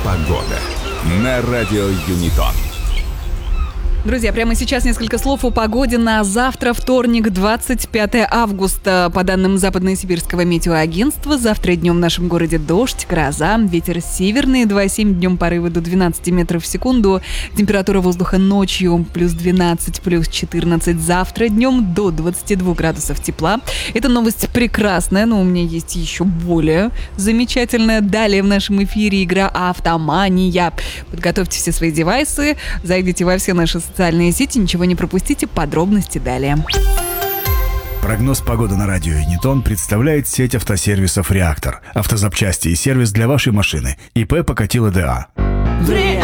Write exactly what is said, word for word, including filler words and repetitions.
Погода на радио Юнитон. Друзья, прямо сейчас несколько слов о погоде на завтра, вторник, двадцать пятое августа. По данным Западно-Сибирского метеоагентства, завтра днем в нашем городе дождь, гроза, ветер северный, два и семь, днем порывы до двенадцати метров в секунду. Температура воздуха ночью плюс двенадцать, плюс четырнадцать. Завтра днем до двадцати двух градусов тепла. Эта новость прекрасная, но у меня есть еще более замечательная. Далее в нашем эфире игра «Автомания». Подготовьте все свои девайсы, зайдите во все наши социальные сети, ничего не пропустите, подробности далее. Прогноз погоды на радио Юнитон представляет сеть автосервисов «Реактор». Автозапчасти и сервис для вашей машины. ИП Покатило ДА. Время!